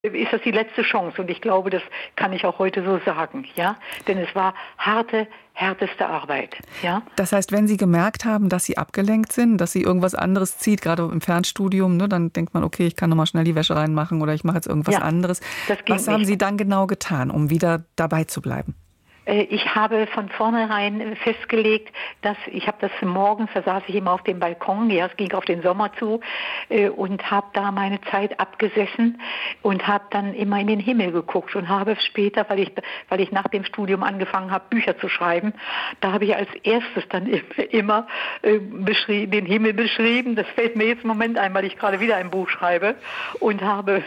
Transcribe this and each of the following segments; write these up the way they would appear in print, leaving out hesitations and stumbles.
ist das die letzte Chance. Und ich glaube, das kann ich auch heute so sagen, ja. Denn es war härteste Arbeit, ja. Das heißt, wenn Sie gemerkt haben, dass Sie abgelenkt sind, dass Sie irgendwas anderes zieht, gerade im Fernstudium, ne, dann denkt man, okay, ich kann nochmal schnell die Wäsche reinmachen oder ich mache jetzt irgendwas anderes. Was haben Sie dann genau getan, um wieder dabei zu bleiben? Ich habe von vornherein festgelegt, dass ich habe das morgens, da saß ich immer auf dem Balkon, ja, es ging auf den Sommer zu, und habe da meine Zeit abgesessen und habe dann immer in den Himmel geguckt und habe später, weil ich nach dem Studium angefangen habe, Bücher zu schreiben, da habe ich als erstes dann immer den Himmel beschrieben. Das fällt mir jetzt im Moment ein, weil ich gerade wieder ein Buch schreibe, und habe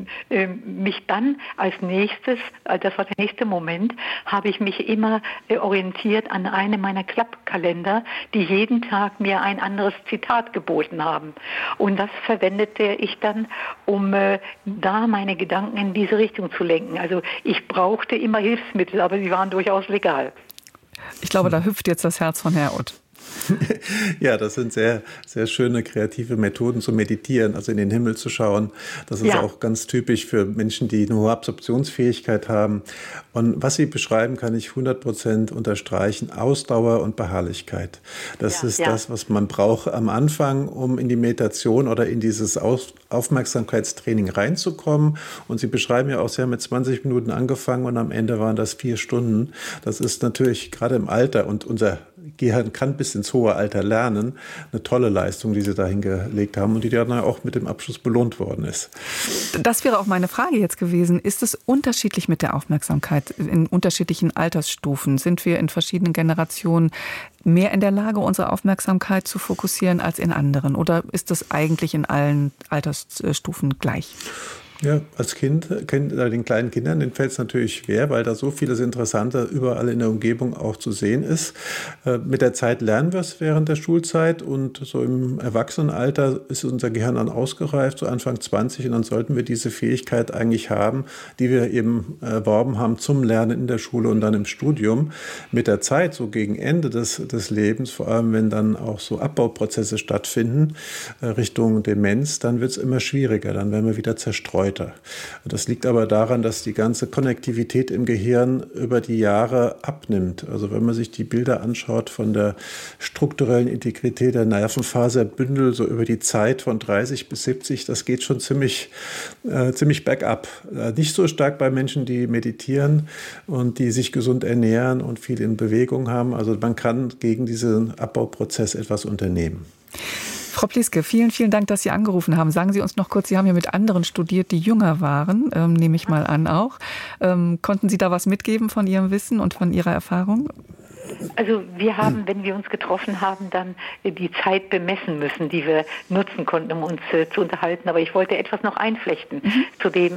mich dann als nächstes, das war der nächste Moment, habe ich mich immer orientiert an einem meiner Klappkalender, die jeden Tag mir ein anderes Zitat geboten haben. Und das verwendete ich dann, um da meine Gedanken in diese Richtung zu lenken. Also ich brauchte immer Hilfsmittel, aber sie waren durchaus legal. Ich glaube, da hüpft jetzt das Herz von Herr Ott. Ja, das sind sehr, sehr schöne kreative Methoden zu meditieren, also in den Himmel zu schauen. Das ist auch ganz typisch für Menschen, die eine hohe Absorptionsfähigkeit haben. Und was Sie beschreiben, kann ich 100% unterstreichen. Ausdauer und Beharrlichkeit. Das ist das, was man braucht am Anfang, um in die Meditation oder in dieses Aufmerksamkeitstraining reinzukommen. Und Sie beschreiben ja auch, Sie haben mit 20 Minuten angefangen und am Ende waren das 4 Stunden. Das ist natürlich gerade im Alter, und unser Gehirn kann bis ins hohe Alter lernen, eine tolle Leistung, die Sie da hingelegt haben und die dann auch mit dem Abschluss belohnt worden ist. Das wäre auch meine Frage jetzt gewesen. Ist es unterschiedlich mit der Aufmerksamkeit in unterschiedlichen Altersstufen? Sind wir in verschiedenen Generationen mehr in der Lage, unsere Aufmerksamkeit zu fokussieren als in anderen? Oder ist das eigentlich in allen Altersstufen gleich? Ja, als Kind, den kleinen Kindern, denen fällt es natürlich schwer, weil da so vieles Interessante überall in der Umgebung auch zu sehen ist. Mit der Zeit lernen wir es während der Schulzeit, und so im Erwachsenenalter ist unser Gehirn dann ausgereift, so Anfang 20, und dann sollten wir diese Fähigkeit eigentlich haben, die wir eben erworben haben zum Lernen in der Schule und dann im Studium. Mit der Zeit, so gegen Ende des Lebens, vor allem wenn dann auch so Abbauprozesse stattfinden, Richtung Demenz, dann wird es immer schwieriger, dann werden wir wieder zerstreut. Das liegt aber daran, dass die ganze Konnektivität im Gehirn über die Jahre abnimmt. Also wenn man sich die Bilder anschaut von der strukturellen Integrität der Nervenfaserbündel, so über die Zeit von 30 bis 70, das geht schon ziemlich bergab. Nicht so stark bei Menschen, die meditieren und die sich gesund ernähren und viel in Bewegung haben. Also man kann gegen diesen Abbauprozess etwas unternehmen. Frau Plieske, vielen, vielen Dank, dass Sie angerufen haben. Sagen Sie uns noch kurz, Sie haben ja mit anderen studiert, die jünger waren, nehme ich mal an auch. Konnten Sie da was mitgeben von Ihrem Wissen und von Ihrer Erfahrung? Also wir haben, wenn wir uns getroffen haben, dann die Zeit bemessen müssen, die wir nutzen konnten, um uns zu unterhalten. Aber ich wollte etwas noch einflechten zu dem,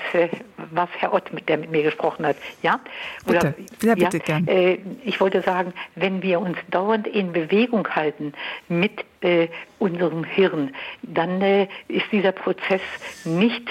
was Herr Ott, der mit mir gesprochen hat. Ja? Bitte, bitte gern. Ich wollte sagen, wenn wir uns dauernd in Bewegung halten mit unserem Hirn, dann ist dieser Prozess nicht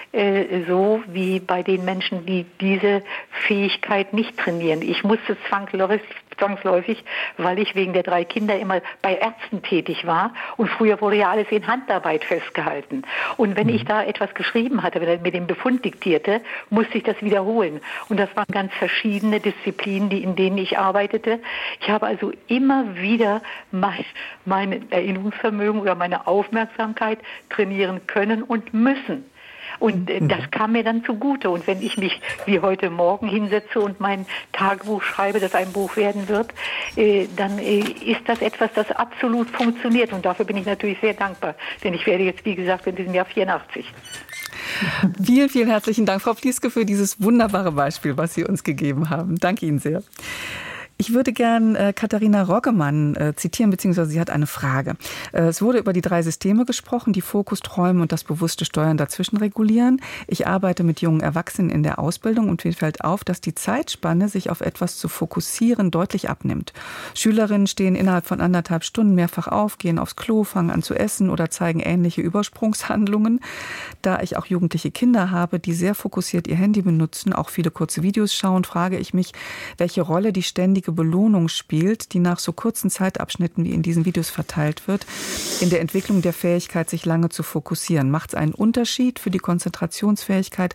so wie bei den Menschen, die diese Fähigkeit nicht trainieren. Ich musste zwangsläufig, weil ich wegen der 3 Kinder immer bei Ärzten tätig war, und früher wurde ja alles in Handarbeit festgehalten. Und wenn ich da etwas geschrieben hatte, wenn er mir den Befund diktierte, musste ich das wiederholen. Und das waren ganz verschiedene Disziplinen, in denen ich arbeitete. Ich habe also immer wieder mein Erinnerungsvermögen oder meine Aufmerksamkeit trainieren können und müssen. Und das kam mir dann zugute. Und wenn ich mich wie heute Morgen hinsetze und mein Tagebuch schreibe, das ein Buch werden wird, dann ist das etwas, das absolut funktioniert. Und dafür bin ich natürlich sehr dankbar. Denn ich werde jetzt, wie gesagt, in diesem Jahr 84. Vielen, vielen herzlichen Dank, Frau Plieske, für dieses wunderbare Beispiel, was Sie uns gegeben haben. Danke Ihnen sehr. Ich würde gern Katharina Roggemann zitieren, beziehungsweise sie hat eine Frage. Es wurde über die 3 Systeme gesprochen, die Fokus, Träumen und das bewusste Steuern dazwischen regulieren. Ich arbeite mit jungen Erwachsenen in der Ausbildung und mir fällt auf, dass die Zeitspanne, sich auf etwas zu fokussieren, deutlich abnimmt. Schülerinnen stehen innerhalb von 1,5 Stunden mehrfach auf, gehen aufs Klo, fangen an zu essen oder zeigen ähnliche Übersprungshandlungen. Da ich auch jugendliche Kinder habe, die sehr fokussiert ihr Handy benutzen, auch viele kurze Videos schauen, frage ich mich, welche Rolle die ständige Belohnung spielt, die nach so kurzen Zeitabschnitten wie in diesen Videos verteilt wird, in der Entwicklung der Fähigkeit, sich lange zu fokussieren? Macht es einen Unterschied für die Konzentrationsfähigkeit,